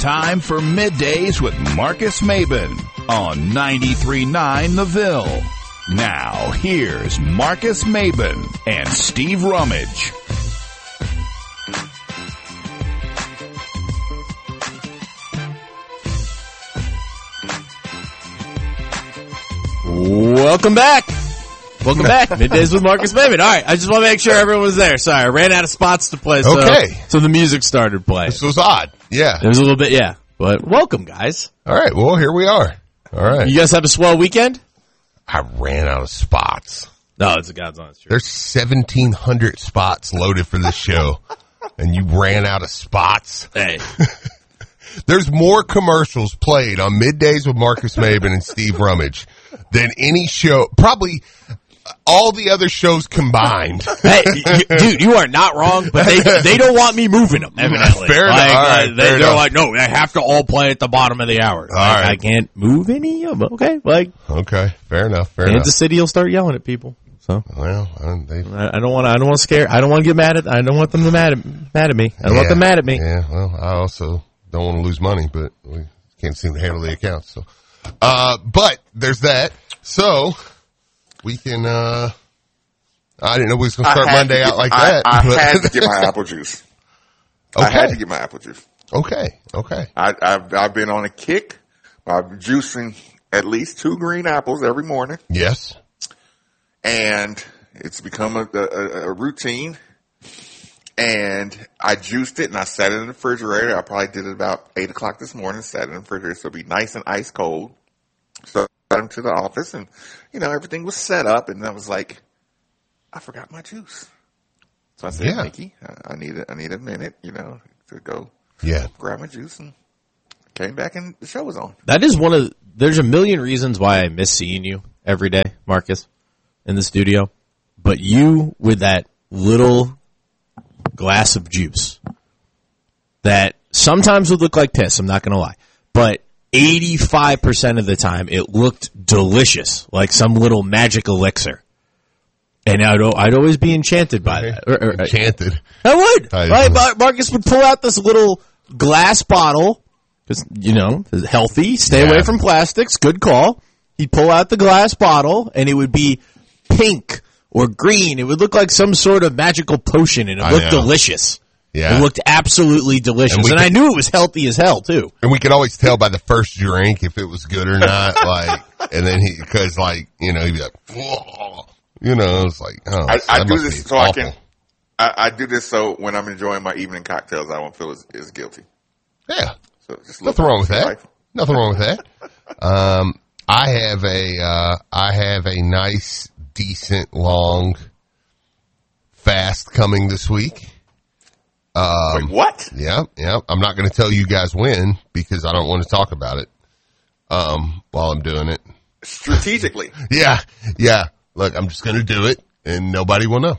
time for Middays with Marcus Maben on 93.9 The Ville. Now, here's Marcus Maben and Steve Rummage. Welcome back. Middays with Marcus Maben. All right, I just want to make sure everyone was there. Sorry, I ran out of spots to play, so the music started playing. This was odd. Yeah. It was a little bit, yeah. But welcome, guys. All right, well, here we are. All right. You guys have a swell weekend? I ran out of spots. No, it's a God's honest truth. There's 1,700 spots loaded for this show, and you ran out of spots? Hey. There's more commercials played on Middays with Marcus Maben and Steve Rummage than any show, probably all the other shows combined. Hey, dude, you are not wrong, but they don't want me moving them, evidently. Fair enough. All right, they're like, no, they have to all play at the bottom of the hour. Right. I can't move any of them. Okay, okay, fair enough. Kansas City will start yelling at people. So, well, I don't want to scare. I don't want to get mad at. I don't want them to mad at me. I don't want them mad at me. Yeah, well, I also don't want to lose money, but we can't seem to handle the accounts. So, but there's that. So we can. I didn't know we was going to start Monday out like that. I had to get my apple juice. Okay. I had to get my apple juice. Okay. I've been on a kick. I'm juicing at least 2 green apples every morning. Yes. And it's become a routine. And I juiced it and I set it in the refrigerator. I probably did it about 8 o'clock this morning, set it in the refrigerator so it'll be nice and ice cold. So I got him to the office and, everything was set up and I was like, I forgot my juice. So I said, Nikki, I need a minute, to go grab my juice, and came back and the show was on. That is there's a million reasons why I miss seeing you every day, Marcus, in the studio. But you with that little glass of juice that sometimes would look like piss, I'm not going to lie, but 85% of the time it looked delicious, like some little magic elixir. And I'd always be enchanted by that. Enchanted. I would. Right? Marcus would pull out this little glass bottle, because, healthy, stay away from plastics, good call. He'd pull out the glass bottle, and it would be pink or green. It would look like some sort of magical potion, and it looked delicious. Yeah. It looked absolutely delicious. And I knew it was healthy as hell, too. And we could always tell by the first drink if it was good or not. And then he'd be like, whoa. It's like, I do this so awful. I do this so when I'm enjoying my evening cocktails, I won't feel as guilty. Yeah. So just nothing wrong with that. Nothing wrong with that. I have a nice, decent, long fast coming this week. Wait, what? Yeah. I'm not going to tell you guys when because I don't want to talk about it while I'm doing it. Strategically. Yeah. Look, I'm just going to do it, and nobody will know.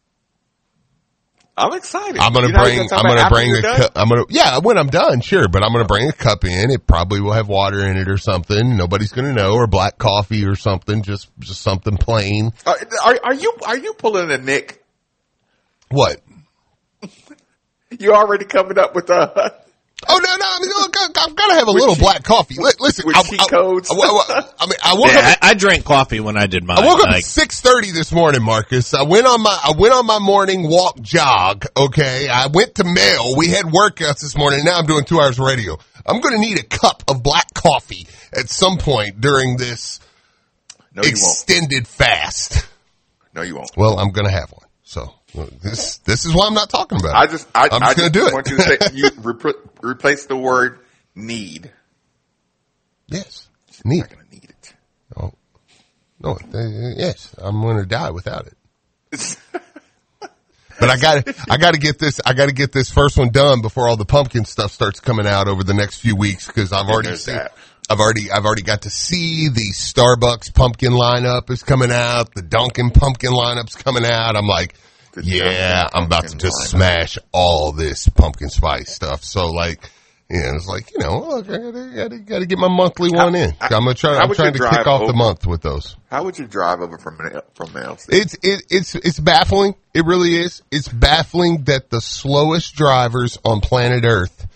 I'm excited. I'm going to when I'm done, sure, but I'm going to bring a cup in. It probably will have water in it or something. Nobody's going to know, or black coffee or something, just something plain. Are you pulling a Nick? What? You already coming up with Oh, no, I mean, look, I've got to have a little black coffee. Listen, with cheat codes. I drank coffee when I did mine. I woke up at 6:30 this morning, Marcus. I went on my morning walk jog. Okay, I went to mail. We had workouts this morning. Now I'm doing 2 hours of radio. I'm going to need a cup of black coffee at some point during this extended fast. No, you won't. Well, I'm going to have one. So this is why I'm not talking about it. I'm just going to do it. I want you to say, you replace the word need. Yes, need. I'm not going to need it. No, yes, I'm going to die without it. But I got to get this first one done before all the pumpkin stuff starts coming out over the next few weeks because I've already got to see the Starbucks pumpkin lineup is coming out, the Dunkin' pumpkin lineup's coming out. I'm like, I'm about to just smash all this pumpkin spice stuff. So it's like, I gotta get my monthly one in. I'm trying to kick off the month with those. How would you drive over from Mail? It's baffling. It really is. It's baffling that the slowest drivers on planet Earth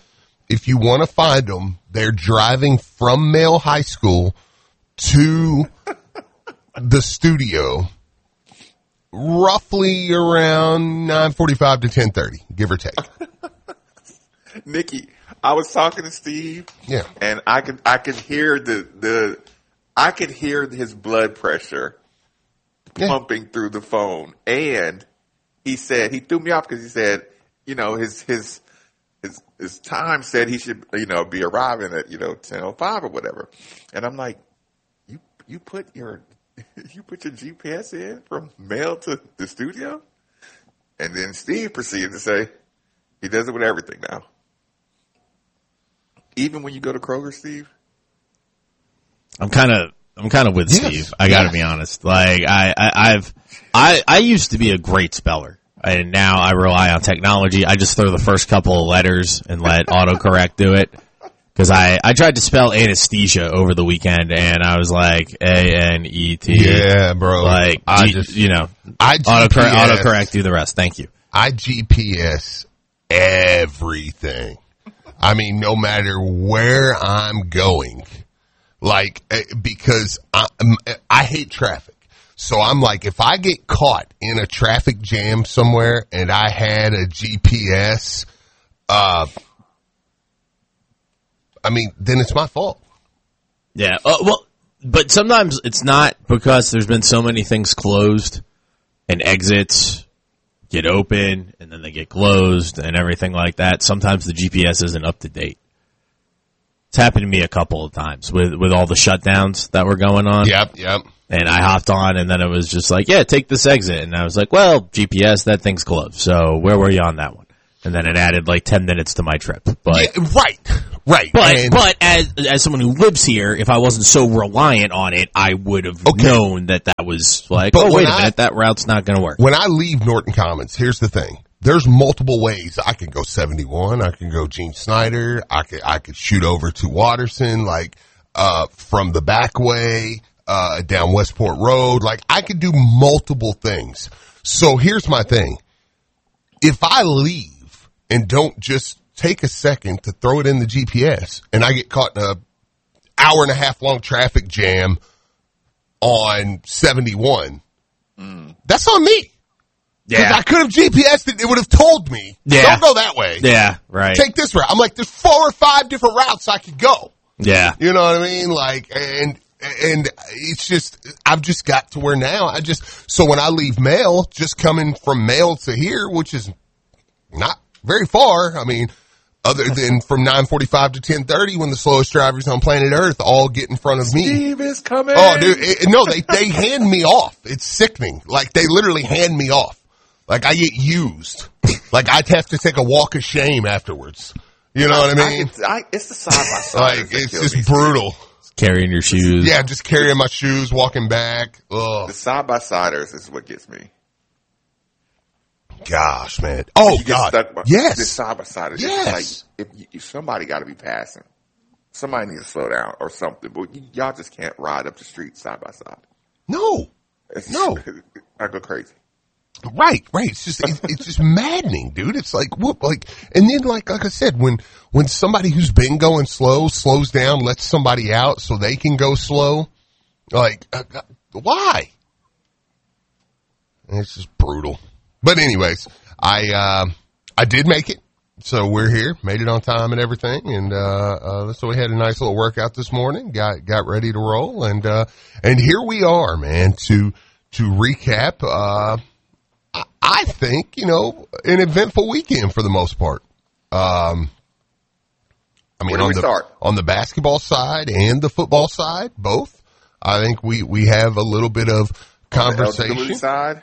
if you want to find them, they're driving from Male High School to the studio roughly around 9:45 to 10:30, give or take. Nikki, I was talking to Steve. Yeah. And I could hear I could hear his blood pressure pumping through the phone. And he said, he threw me off because he said, his time said he should, be arriving at, 10:05 or whatever. And I'm like, you put your GPS in from mail to the studio? And then Steve proceeded to say he does it with everything now. Even when you go to Kroger, Steve? I'm kind of with Steve. I got to be honest. Like I used to be a great speller, and now I rely on technology. I just throw the first couple of letters and let autocorrect do it. Because I tried to spell anesthesia over the weekend, and I was like ANET. Yeah, bro. Like autocorrect do the rest. Thank you. I GPS everything. I mean, no matter where I'm going, like, because I hate traffic. So I'm like, if I get caught in a traffic jam somewhere and I had a GPS, then it's my fault. Yeah. Well, but sometimes it's not, because there's been so many things closed and exits get open and then they get closed and everything like that. Sometimes the GPS isn't up to date. It's happened to me a couple of times with all the shutdowns that were going on. Yep. And I hopped on, and then it was just like, yeah, take this exit. And I was like, well, GPS, that thing's closed. So where were you on that one? And then it added like 10 minutes to my trip. But yeah, right. But as someone who lives here, if I wasn't so reliant on it, I would have known that was like, wait a minute, that route's not going to work. When I leave Norton Commons, here's the thing. There's multiple ways. I can go 71. I can go Gene Snyder. I could shoot over to Watterson, like, from the back way, down Westport Road. Like, I could do multiple things. So here's my thing. If I leave and don't just take a second to throw it in the GPS and I get caught in a hour and a half long traffic jam on 71, that's on me. Because I could have GPS'd it. It would have told me, don't go that way. Yeah, right. Take this route. I'm like, there's 4 or 5 different routes I could go. Yeah. You know what I mean? Like, and it's just, I've just got to where now so when I leave Mail, just coming from Mail to here, which is not very far. I mean, other than from 9:45 to 10:30 when the slowest drivers on planet Earth all get in front of me. Steve is coming. Oh, dude. They hand me off. It's sickening. Like, they literally hand me off. Like, I get used. Like, I'd have to take a walk of shame afterwards. You know what I mean? It's the side by side. Like, it's just brutal. Carrying your shoes. Yeah, just carrying my shoes, walking back. Ugh. The side by siders is what gets me. Gosh, man. Oh, God. Yes. The side by siders. Yes. Like, if somebody got to be passing. Somebody needs to slow down or something. But y'all just can't ride up the street side by side. No. I go crazy. Right. It's just maddening, dude. It's like, whoop, like, and then like I said, when somebody who's been going slow slows down, lets somebody out so they can go slow, like, why? And it's just brutal. But anyways, I did make it. So we're here, made it on time and everything. And, so we had a nice little workout this morning, got ready to roll. And here we are, man, to recap, I think, an eventful weekend for the most part. I mean, on the basketball side and the football side, both. I think we have a little bit of conversation. On the LGBT side?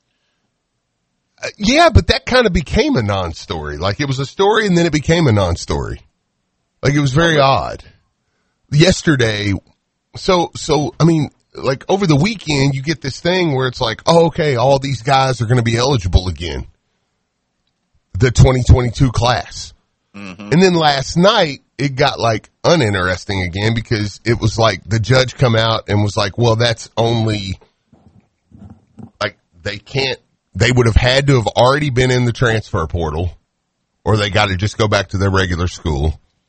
Yeah, but that kind of became a non-story. Like, it was a story and then it became a non-story. Like, it was very odd. Yesterday, so I mean, like, over the weekend, you get this thing where it's like, oh, okay, all these guys are going to be eligible again. The 2022 class. Mm-hmm. And then last night, it got, like, uninteresting again because it was like the judge come out and was like, well, that's only, like, they would have had to have already been in the transfer portal or they got to just go back to their regular school.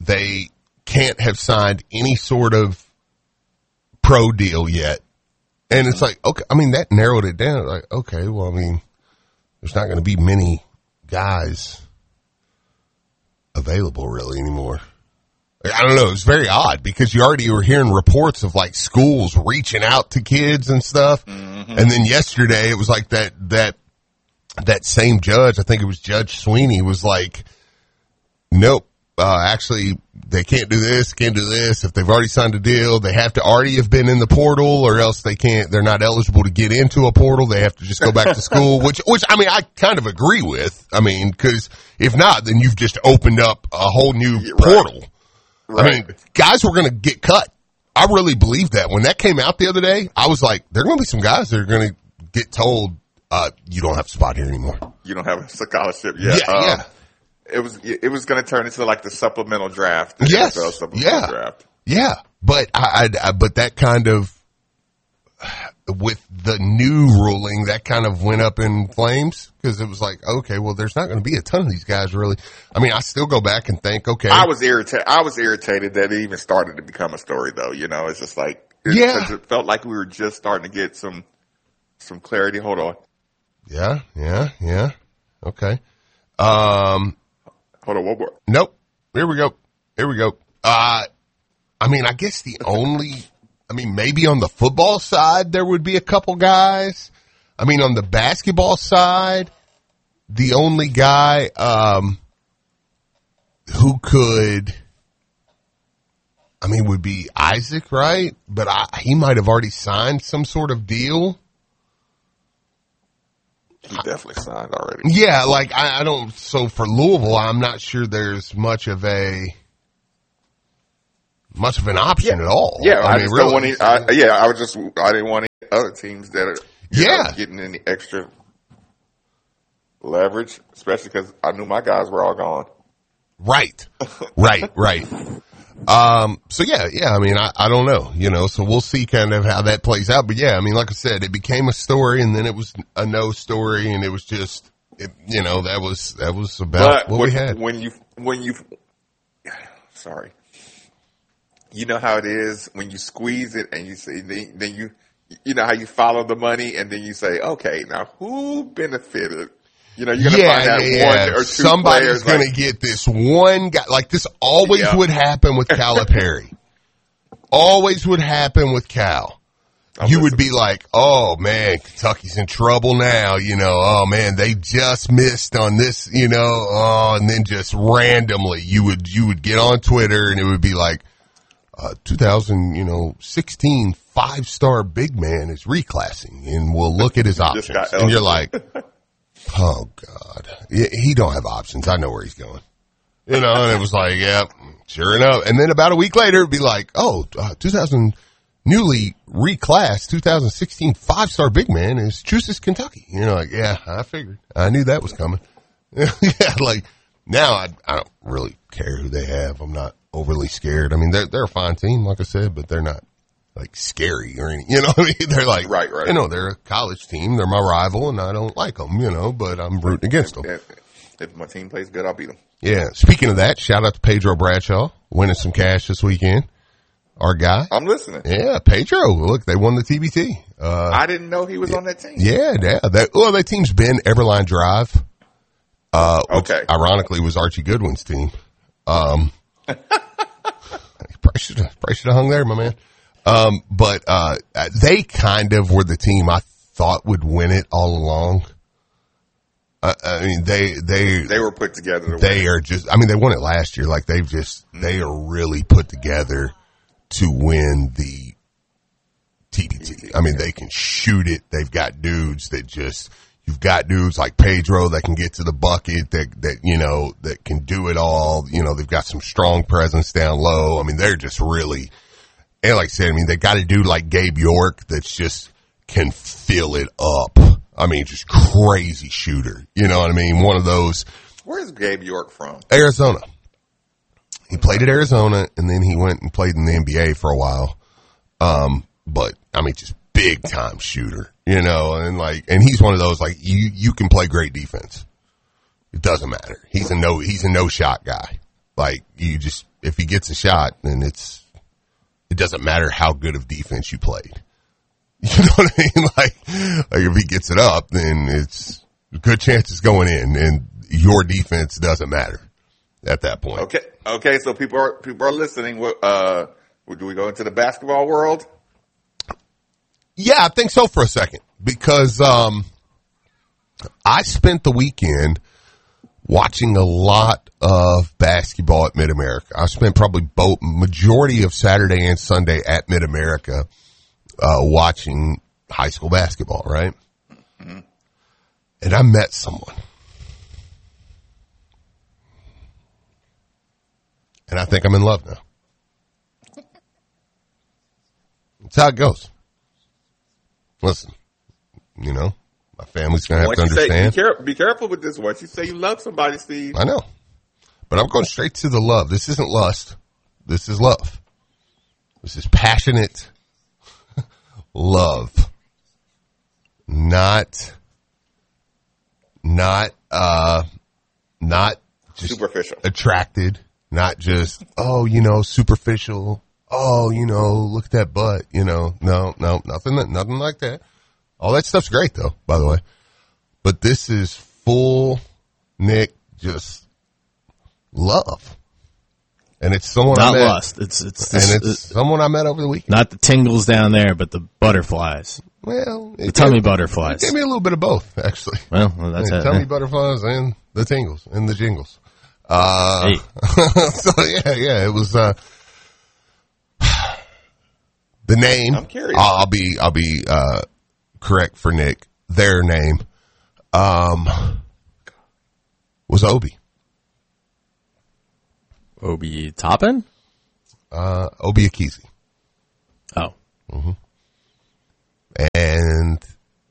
they can't have signed any sort of pro deal yet. And it's like, okay, I mean, that narrowed it down. Like, okay, well, I mean, there's not going to be many guys available really anymore. I don't know. It's very odd because you already were hearing reports of like schools reaching out to kids and stuff. Mm-hmm. And then yesterday it was like that same judge, I think it was Judge Sweeney, was like, nope, actually they can't do this. If they've already signed a deal, they have to already have been in the portal or else they're not eligible to get into a portal. They have to just go back to school, which I mean, I kind of agree with. I mean, cause if not, then you've just opened up a whole new portal. Right. I mean, guys were going to get cut. I really believe that. When that came out the other day, I was like, there are going to be some guys that are going to get told, you don't have a spot here anymore. You don't have a scholarship yet. Yeah. It was going to turn into like the supplemental draft. Yes. Supplemental draft. Yeah. But but that kind of, with the new ruling, that kind of went up in flames because it was like, okay, well, there's not going to be a ton of these guys really. I mean, I still go back and think, okay. I was irritated that it even started to become a story though. You know, it's just like, it felt like we were just starting to get some clarity. Hold on. Yeah. Okay. Hold on, one more. Nope. Here we go. I mean, I guess maybe on the football side, there would be a couple guys. I mean, on the basketball side, the only guy, who could, would be Isaac, right? But he might have already signed some sort of deal. He definitely signed already. Yeah, like I don't. So for Louisville, I'm not sure there's much of an option at all. Yeah, I just don't want I didn't want any other teams that are getting any extra leverage, especially because I knew my guys were all gone. Right. So yeah, I mean, I don't know, so we'll see kind of how that plays out. But yeah, I mean, like I said, it became a story and then it was a no story and it was just, that was about what we had. Sorry. You know how it is when you squeeze it and you say, then you know how you follow the money and then you say, okay, now who benefited? You're going to find out one or two somebody's going to get this one guy. Like this always would happen with Calipari. Always would happen with Cal. You would be like, oh man, Kentucky's in trouble now. Oh man, they just missed on this, and then just randomly you would get on Twitter and it would be like, 2016 5-star big man is reclassing and we'll look at his options. And you're like, oh God, he don't have options. I know where he's going. And it was like, yeah, sure enough. And then about a week later, it'd be like, 2000 newly reclassed 2016 5-star big man is chooses Kentucky. Like, yeah, I figured. I knew that was coming. Yeah, like now I don't really care who they have. I'm not overly scared. I mean, they're a fine team, like I said, but they're not like scary or anything. What I mean? They're like, right. They're a college team. They're my rival and I don't like them, but I'm rooting against them. If my team plays good, I'll beat them. Yeah. Speaking of that, shout out to Pedro Bradshaw winning some cash this weekend. Our guy. I'm listening. Yeah. Pedro. Look, they won the TBT. I didn't know he was on that team. Yeah. That team's been Everline Drive. Okay. Which ironically was Archie Goodwin's team. Probably should have hung there, my man. But they kind of were the team I thought would win it all along. I mean, they were put together. They are just, I mean, they won it last year. Like they are really put together to win the TBT. I mean, they can shoot it. They've got dudes that just, you've got dudes like Pedro that can get to the bucket, that can do it all. They've got some strong presence down low. I mean, they're just really, and like I said, I mean, they got a dude like Gabe York that's just can fill it up. I mean, just crazy shooter. You know what I mean? One of those. Where's Gabe York from? Arizona. He played at Arizona and then he went and played in the NBA for a while. But I mean, just big time shooter, and he's one of those, like, you can play great defense. It doesn't matter. He's a no shot guy. Like, if he gets a shot, then it doesn't matter how good of defense you played. You know what I mean? Like if he gets it up, then it's a good chance it's going in, and your defense doesn't matter at that point. Okay. So people are listening. Do we go into the basketball world? Yeah, I think so for a second, because I spent the weekend watching a lot of basketball at Mid-America. I spent probably majority of Saturday and Sunday at Mid-America watching high school basketball, right? Mm-hmm. And I met someone. And I think I'm in love now. That's how it goes. Listen, my family's going to have to understand. Be careful with this. Once you say you love somebody, Steve. I know. But I'm going straight to the love. This isn't lust. This is love. This is passionate love. Not just superficial. Attracted. Not just, superficial. Oh, look at that butt. No, nothing like that. All that stuff's great, though, by the way. But this is full, Nick, just love. And it's someone not I met. Lust. It's someone I met over the weekend. Not the tingles down there, but the butterflies. Well, the tummy butterflies. It gave me a little bit of both, actually. Well that's it. Tummy butterflies and the tingles and the jingles. Hey. So yeah, it was the name. I'm curious. I'll be correct for Nick. Their name was Obi. Obi Toppin? Obi Akizi. Oh. Mm-hmm. And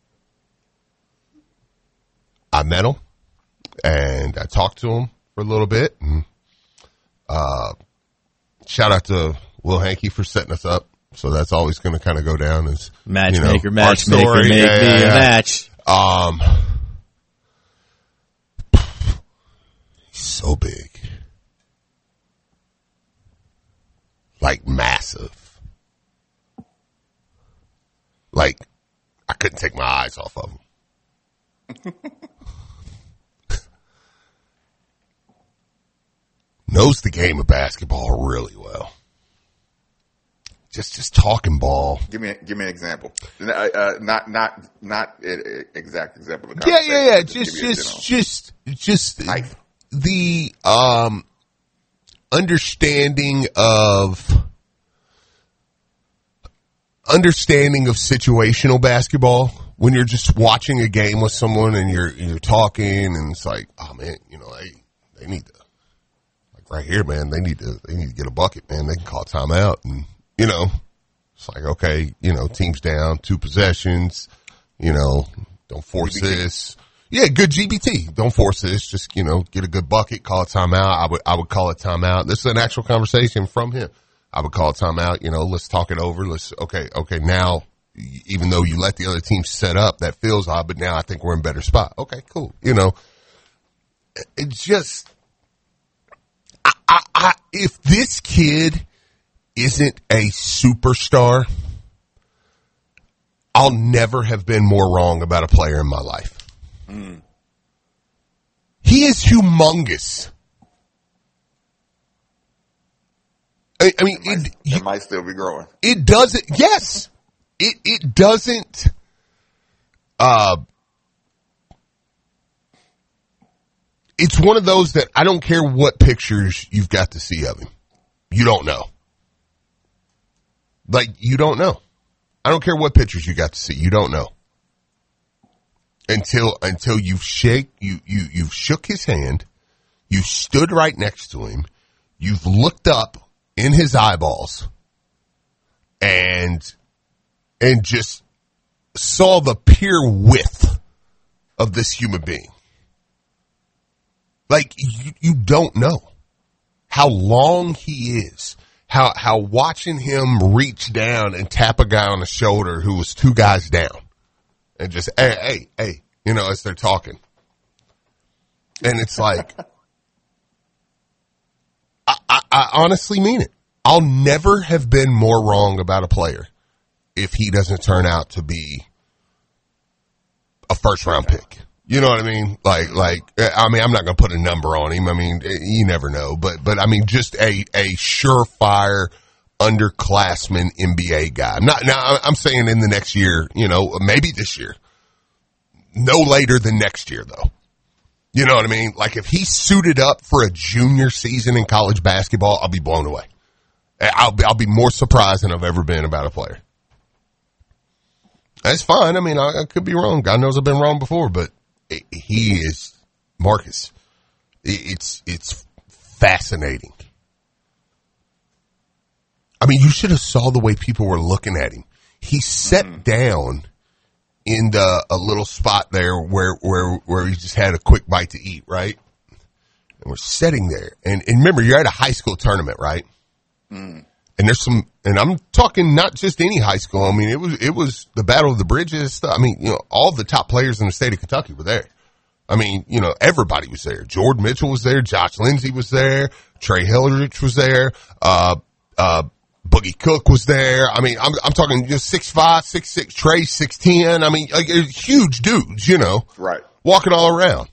I met him, and I talked to him for a little bit. And, shout out to Will Hankey for setting us up. So that's always going to kind of go down as matchmaker, make me a match. He's so big, like massive. Like I couldn't take my eyes off of him. Knows the game of basketball really well. Just talking ball. Give me an example. Not exact example. Of Yeah. Just the understanding of situational basketball. When you're just watching a game with someone and you're talking, and it's like, oh man, they need to, like right here, man, they need to get a bucket, man. They can call timeout, and it's like, okay, team's down 2 possessions, don't force this. Yeah, good GBT. Don't force this. Just, get a good bucket, call a timeout. I would call it timeout. This is an actual conversation from him. I would call it timeout. Let's talk it over. Okay. Now, even though you let the other team set up, that feels odd, but now I think we're in a better spot. Okay, cool. It's just, if this kid isn't a superstar, I'll never have been more wrong about a player in my life. Mm. He is humongous. I mean, it might still be growing. It doesn't. Yes, it doesn't. It's one of those that I don't care what pictures you've got to see of him. You don't know. Like, you don't know. I don't care what pictures you got to see. You don't know. Until you've you've shook his hand, you stood right next to him, you've looked up in his eyeballs, and just saw the pure width of this human being. Like, you don't know how long he is. How watching him reach down and tap a guy on the shoulder who was 2 guys down, and just, hey, as they're talking. And it's like, I honestly mean it. I'll never have been more wrong about a player if he doesn't turn out to be a first round pick. You know what I mean? I mean, I'm not going to put a number on him. I mean, you never know, but I mean, just a surefire underclassman NBA guy. I'm saying in the next year, you know, maybe this year. No later than next year, though. You know what I mean? Like, if he suited up for a junior season in college basketball, I'll be blown away. I'll be more surprised than I've ever been about a player. That's fine. I mean, I could be wrong. God knows I've been wrong before, but he is Marcus. It's fascinating. I mean, you should have saw the way people were looking at him. He sat down in a little spot there where he just had a quick bite to eat, right? And we're sitting there. And remember, you're at a high school tournament, right? Mm. And there's and I'm talking not just any high school. I mean, it was the Battle of the Bridges stuff. I mean, you know, all the top players in the state of Kentucky were there. I mean, you know, everybody was there. Jordan Mitchell was there. Josh Lindsey was there. Trey Hildrich was there. Boogie Cook was there. I mean, I'm talking just 6'5", 6'6", Trey 6'10". I mean, like, huge dudes, you know. Right. Walking all around.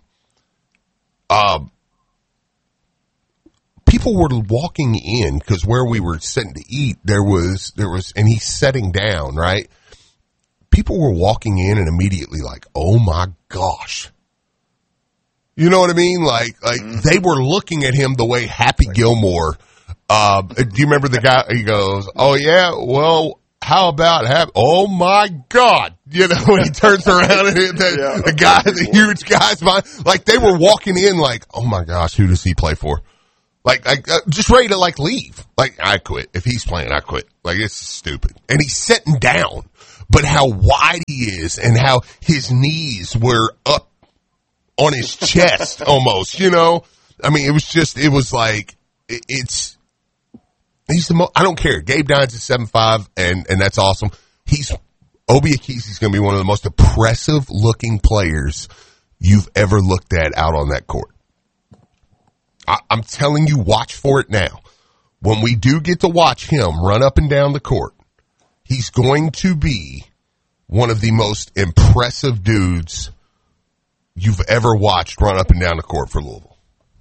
People were walking in because where we were sitting to eat, there was, and he's sitting down, right? People were walking in and immediately like, oh my gosh. You know what I mean? Like they were looking at him the way Happy Gilmore, do you remember the guy? He goes, oh yeah, well, how about oh my God. You know, when he turns around and the huge guy's behind, like they were walking in like, oh my gosh, who does he play for? Like, just ready to like leave. Like, I quit. If he's playing, I quit. Like, it's stupid. And he's sitting down, but how wide he is and how his knees were up on his chest almost, you know? I mean, it was like, he's the most, I don't care. Gabe Dines is 7'5", and that's awesome. Obi Akise's going to be one of the most impressive looking players you've ever looked at out on that court. I'm telling you, watch for it now. When we do get to watch him run up and down the court, he's going to be one of the most impressive dudes you've ever watched run up and down the court for Louisville.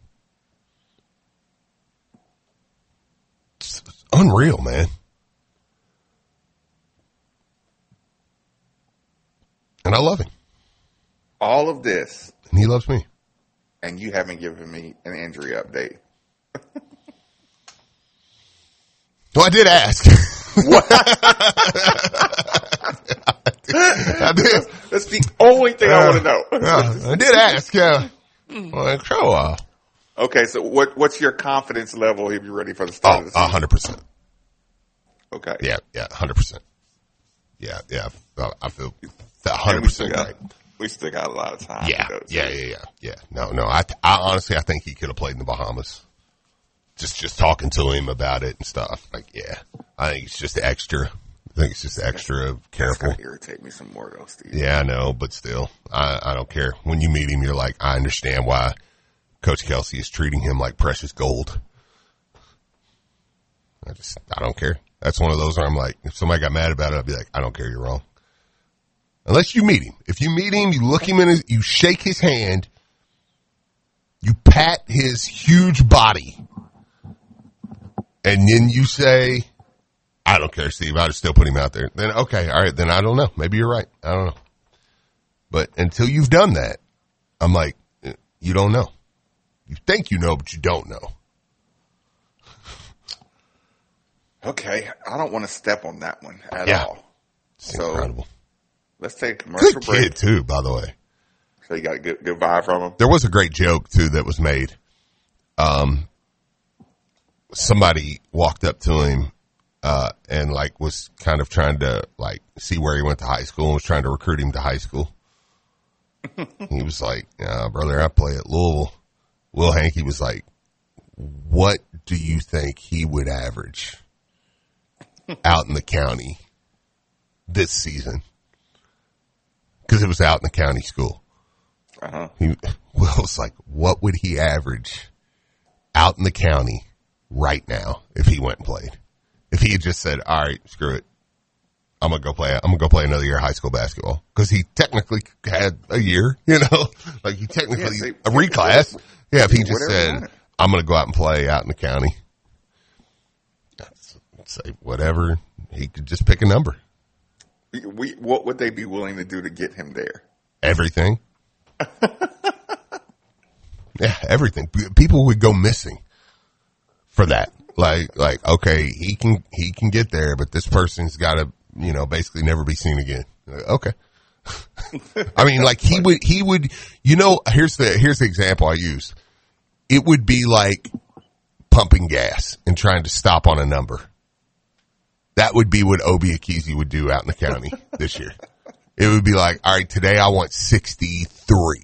It's unreal, man. And I love him. All of this. And he loves me. And you haven't given me an injury update. Well, I did ask. What? I did. That's the only thing I want to know. I did ask, yeah. Well, sure. Okay, so what's your confidence level if you're ready for the start of the season? 100%. Okay. Yeah, 100%. Yeah. I feel 100% right. We still got a lot of time. Yeah. No. I honestly, I think he could have played in the Bahamas. Just talking to him about it and stuff. Like, yeah, I think it's just extra. I think it's just extra careful. That's gonna irritate me some more though, Steve. Yeah, I know, but still, I don't care. When you meet him, you're like, I understand why Coach Kelsey is treating him like precious gold. I don't care. That's one of those where I'm like, if somebody got mad about it, I'd be like, I don't care, you're wrong. Unless you meet him. If you meet him, you look him in you shake his hand, you pat his huge body, and then you say, I don't care, Steve, I'd still put him out there. Then, okay, all right, then I don't know. Maybe you're right. I don't know. But until you've done that, I'm like, you don't know. You think you know, but you don't know. Okay, I don't want to step on that one at all. It's incredible. Let's take a commercial break. Good kid, too, by the way. So you got a good vibe from him? There was a great joke, too, that was made. Somebody walked up to him and, like, was kind of trying to, like, see where he went to high school and was trying to recruit him to high school. He was like, brother, I play at Louisville. Will Hankey was like, what do you think he would average out in the county this season? Because it was out in the county school. Uh-huh. Will was like, what would he average out in the county right now if he went and played. If he had just said, all right, screw it. I'm going to go play another year of high school basketball. Cause he technically had a year, like he technically a reclass. Yeah. If he just said, I'm going to go out and play out in the county, say whatever, he could just pick a number. What would they be willing to do to get him there? Everything. Yeah, everything. People would go missing for that. Like, okay, he can get there, but this person's got to, basically never be seen again. Okay. I mean, like he would, here's the example I used. It would be like pumping gas and trying to stop on a number. That would be what Obi Akizi would do out in the county this year. It would be like, all right, today I want 63.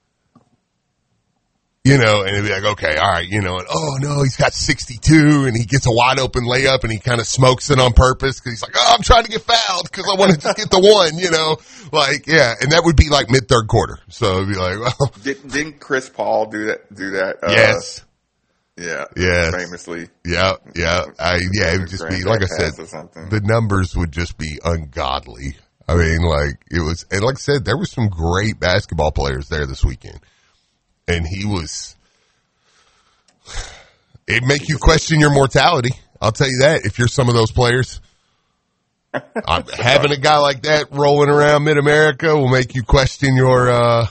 And it'd be like, okay, all right, and oh no, he's got 62 and he gets a wide open layup and he kind of smokes it on purpose because he's like, oh, I'm trying to get fouled because I want to just get the one, like, yeah. And that would be like mid third quarter. So it'd be like, well. Didn't Chris Paul do that? Yes. Yeah. Yeah. Famously. Yeah. Yeah. It would just be, like I said, the numbers would just be ungodly. I mean, like it was, and like I said, there were some great basketball players there this weekend. And it'd make you question your mortality. I'll tell you that if you're some of those players. Having a guy like that rolling around mid-America will make you question your,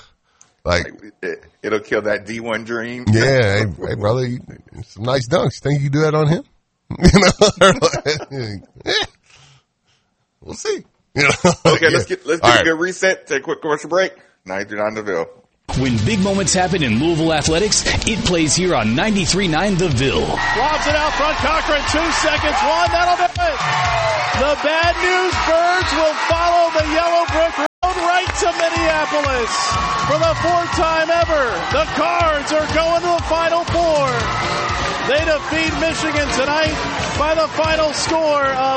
it'll kill that D1 dream. Yeah. Hey, brother, some nice dunks. Think you can do that on him? We'll see. Okay, let's get a good reset. Take a quick commercial break. 93.9 The Ville. When big moments happen in Louisville athletics, it plays here on 93.9 The Ville. Lobs it out front, Cochran, 2 seconds, one, that'll do it. The Bad News Birds will follow the Yellow Brick Road right to Minneapolis. For the 4th time ever, the Cards are going to the Final Four. They defeat Michigan tonight by the final score of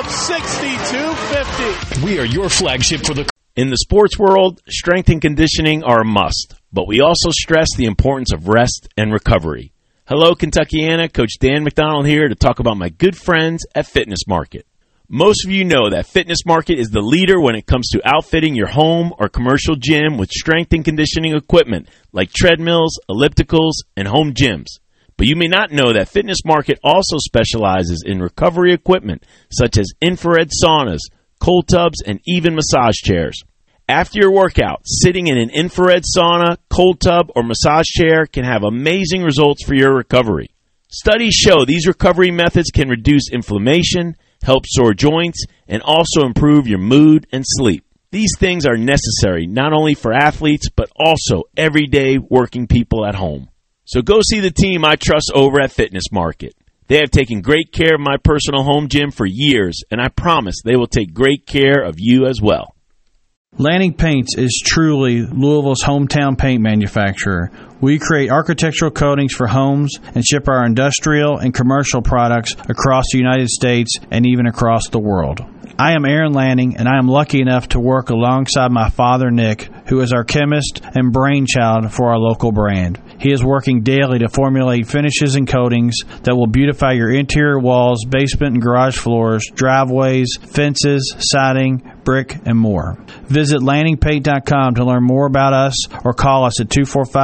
62-50. We are your flagship for the... In the sports world, strength and conditioning are a must, but we also stress the importance of rest and recovery. Hello, Kentuckiana. Coach Dan McDonald here to talk about my good friends at Fitness Market. Most of you know that Fitness Market is the leader when it comes to outfitting your home or commercial gym with strength and conditioning equipment like treadmills, ellipticals, and home gyms. But you may not know that Fitness Market also specializes in recovery equipment such as infrared saunas, cold tubs, and even massage chairs. After your workout, sitting in an infrared sauna, cold tub, or massage chair can have amazing results for your recovery. Studies show these recovery methods can reduce inflammation, help sore joints, and also improve your mood and sleep. These things are necessary not only for athletes, but also everyday working people at home. So go see the team I trust over at Fitness Market. They have taken great care of my personal home gym for years, and I promise they will take great care of you as well. Lanning Paints is truly Louisville's hometown paint manufacturer. We create architectural coatings for homes and ship our industrial and commercial products across the United States and even across the world. I am Aaron Lanning, and I am lucky enough to work alongside my father, Nick, who is our chemist and brainchild for our local brand. He is working daily to formulate finishes and coatings that will beautify your interior walls, basement and garage floors, driveways, fences, siding, brick, and more. Visit LanningPaint.com to learn more about us or call us at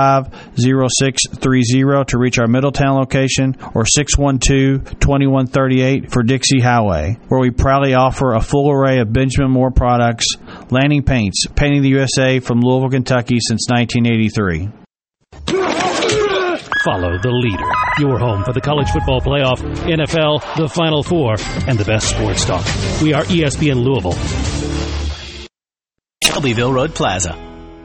245-0630 to reach our Middletown location or 612-2138 for Dixie Highway, where we proudly offer a full array of Benjamin Moore products. Lanning Paints, painting the USA from Louisville, Kentucky since 1983. Follow the leader. Your home for the college football playoff, NFL, the Final Four, and the best sports talk. We are ESPN Louisville. Shelbyville Road Plaza.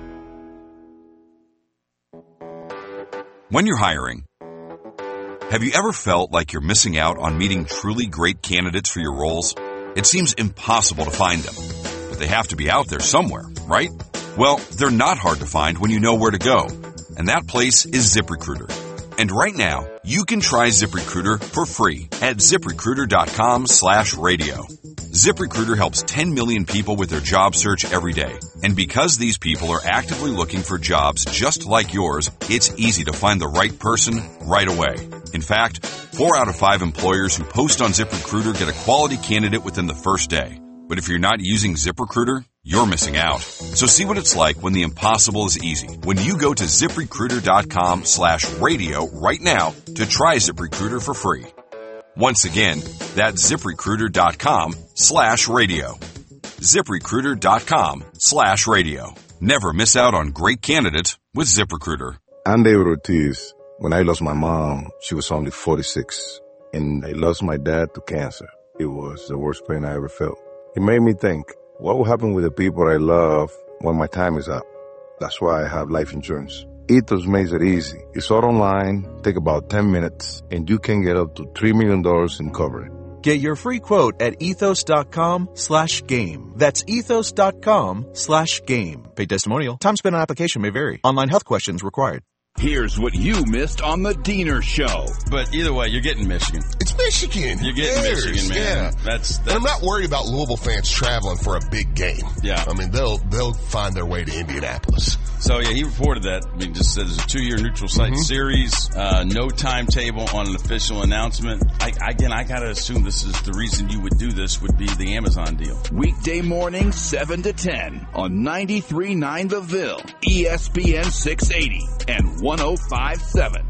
When you're hiring, have you ever felt like you're missing out on meeting truly great candidates for your roles? It seems impossible to find them, but they have to be out there somewhere, right? Well, they're not hard to find when you know where to go, and that place is ZipRecruiter. And right now, you can try ZipRecruiter for free at ZipRecruiter.com/radio. ZipRecruiter helps 10 million people with their job search every day. And because these people are actively looking for jobs just like yours, it's easy to find the right person right away. In fact, 4 out of 5 employers who post on ZipRecruiter get a quality candidate within the first day. But if you're not using ZipRecruiter, you're missing out. So see what it's like when the impossible is easy. When you go to ZipRecruiter.com/radio right now to try ZipRecruiter for free. Once again, that's ZipRecruiter.com/radio. ZipRecruiter.com/radio. Never miss out on great candidates with ZipRecruiter. I'm David Ortiz. When I lost my mom, she was only 46. And I lost my dad to cancer. It was the worst pain I ever felt. It made me think, what will happen with the people I love when my time is up? That's why I have life insurance. Ethos makes it easy. It's all online, take about 10 minutes, and you can get up to $3 million in coverage. Get your free quote at ethos.com/game. That's ethos.com/game. Paid testimonial. Time spent on application may vary. Online health questions required. Here's what you missed on the Diener Show. But either way, you're getting Michigan. It's Michigan. You're getting Michigan, man. Yeah. That's I'm not worried about Louisville fans traveling for a big game. Yeah. I mean, they'll find their way to Indianapolis. So, yeah, he reported that. I mean, just said it's a 2-year neutral site series. No timetable on an official announcement. I got to assume this is the reason you would do this would be the Amazon deal. Weekday morning, 7 to 10 on 93.9 The Ville, ESPN 680 and 105.7.